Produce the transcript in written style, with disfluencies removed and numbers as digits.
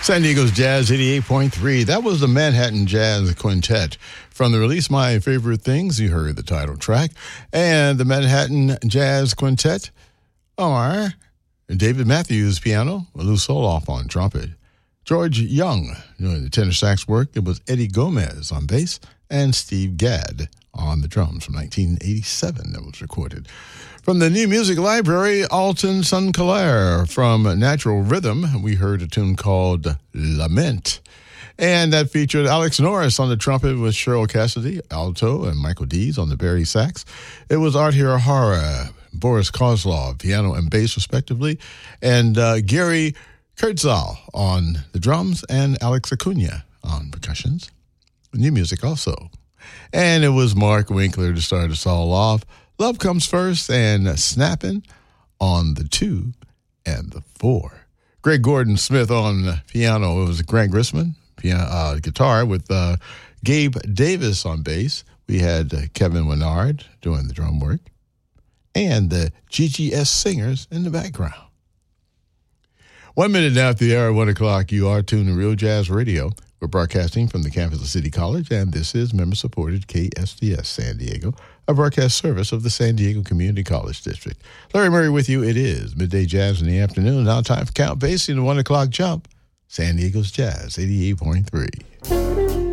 San Diego's Jazz 88.3. That was the Manhattan Jazz Quintet. From the release My Favorite Things, you heard the title track. And the Manhattan Jazz Quintet are David Matthews piano, Lou Soloff on trumpet, George Young doing the tenor sax work. It was Eddie Gomez on bass, and Steve Gadd on the drums from 1987 that was recorded. From the New Music Library, Alton Sinclair from Natural Rhythm, we heard a tune called Lament. And that featured Alex Norris on the trumpet with Cheryl Cassidy, alto, and Michael Dees on the bari sax. It was Art Hirahara, Boris Kozlov, piano and bass respectively, and Gary Kurtzal on the drums, and Alex Acuna on percussions. New music also. And it was Mark Winkler to start us all off. Love Comes First and Snappin' on the 2 and the 4. Greg Gordon Smith on piano. It was Grant Grisman, guitar with Gabe Davis on bass. We had Kevin Winard doing the drum work. And the GGS Singers in the background. 1 minute after the hour, 1 o'clock, you are tuned to Real Jazz Radio. We're broadcasting from the campus of City College, and this is member-supported KSDS San Diego, a broadcast service of the San Diego Community College District. Larry Murray with you. It is Midday Jazz in the afternoon. Now time for Count Basie and the 1 o'clock jump. San Diego's Jazz 88.3.